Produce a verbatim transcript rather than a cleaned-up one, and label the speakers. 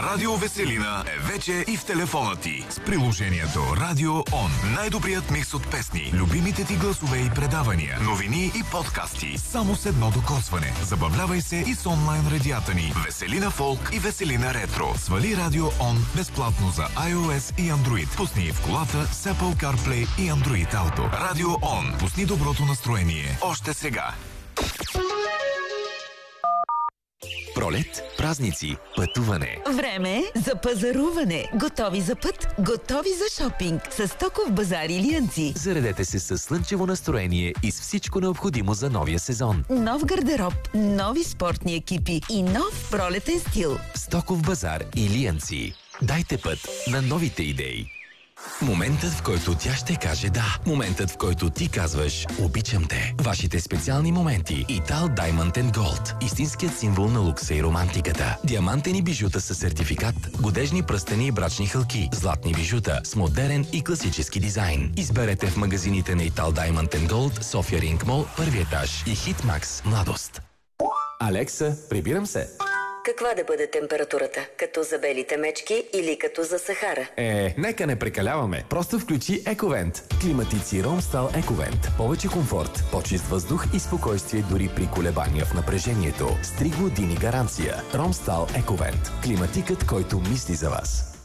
Speaker 1: Радио Веселина е вече и в телефона ти. С приложението Радио Он. Най-добрият микс от песни, любимите ти гласове и предавания, новини и подкасти. Само с едно докосване. Забавлявай се и с онлайн радията ни. Веселина Фолк и Веселина Ретро. Свали Радио Он безплатно за iOS и Android. Пусни в колата с Apple CarPlay и Android Auto. Радио Он. Пусни доброто настроение. Още сега.
Speaker 2: Пролет, празници, пътуване.
Speaker 3: Време за пазаруване. Готови за път, готови за шопинг. С Стоков базар Илиянци.
Speaker 2: Заредете се с слънчево настроение и с всичко необходимо за новия сезон.
Speaker 3: Нов гардероб, нови спортни екипи и нов пролетен стил.
Speaker 2: Стоков базар Илиянци. Дайте път на новите идеи. Моментът, в който тя ще каже да. Моментът, в който ти казваш обичам те. Вашите специални моменти. Итал Diamond and Gold. Истинският символ на лукса и романтиката. Диамантени бижута със сертификат, годежни пръстени и брачни хълки, златни бижута с модерен и класически дизайн. Изберете в магазините на Итал Diamond and Gold, София Ринг Мол, първи етаж и Хитмакс Младост.
Speaker 4: Алекса, прибирам се.
Speaker 5: Каква да бъде температурата? Като за белите мечки или като за Сахара?
Speaker 4: Е, нека не прекаляваме. Просто включи Ековент. Климатици Ромстал Ековент. Повече комфорт, по-чист въздух и спокойствие дори при колебания в напрежението. С три години гаранция. Ромстал Ековент. Климатикът, който мисли за вас.